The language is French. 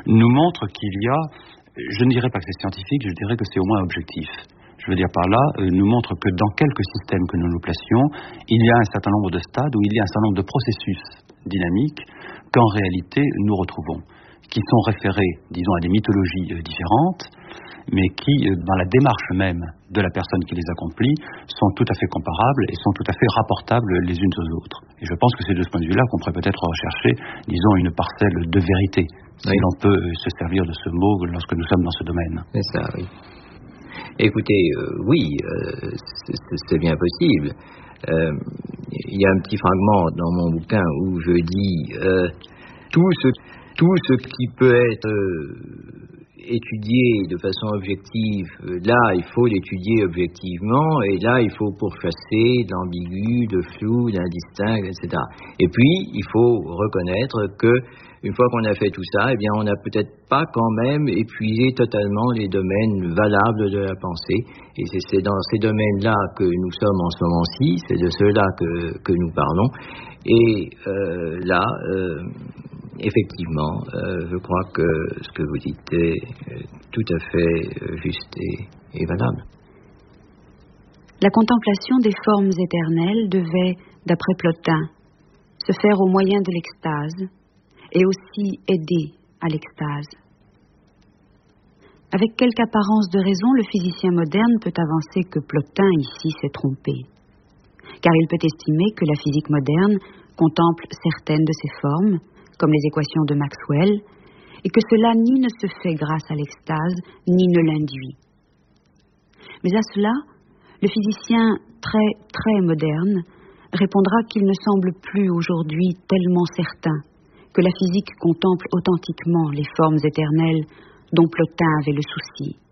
nous montre qu'il y a, je ne dirais pas que c'est scientifique, je dirais que c'est au moins objectif. Je veux dire par là, nous montre que dans quelques systèmes que nous nous placions, il y a un certain nombre de stades où il y a un certain nombre de processus dynamiques qu'en réalité nous retrouvons, qui sont référés, disons, à des mythologies différentes, mais qui, dans la démarche même de la personne qui les accomplit, sont tout à fait comparables et sont tout à fait rapportables les unes aux autres. Et je pense que c'est de ce point de vue-là qu'on pourrait peut-être rechercher, disons, une parcelle de vérité, si l'on peut se servir de ce mot lorsque nous sommes dans ce domaine. C'est ça, oui. Écoutez, oui, c'est bien possible. Il y a un petit fragment dans mon bouquin où je dis tout ce qui peut être étudié de façon objective, là il faut l'étudier objectivement, et là il faut pourchasser d'ambigu, de flou, d'indistinct, etc. Et puis il faut reconnaître que une fois qu'on a fait tout ça, eh bien on n'a peut-être pas quand même épuisé totalement les domaines valables de la pensée, et c'est dans ces domaines-là que nous sommes en ce moment-ci, c'est de ceux-là que nous parlons, et là effectivement, je crois que ce que vous dites est tout à fait juste et valable. La contemplation des formes éternelles devait, d'après Plotin, se faire au moyen de l'extase et aussi aider à l'extase. Avec quelque apparence de raison, le physicien moderne peut avancer que Plotin ici s'est trompé, car il peut estimer que la physique moderne contemple certaines de ces formes, comme les équations de Maxwell, et que cela ni ne se fait grâce à l'extase, ni ne l'induit. Mais à cela, le physicien très, très moderne répondra qu'il ne semble plus aujourd'hui tellement certain que la physique contemple authentiquement les formes éternelles dont Plotin avait le souci.